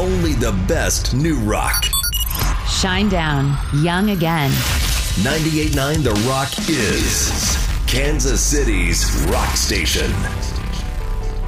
only the best new rock. Shine down, young again. 98.9 The Rock is Kansas City's rock station.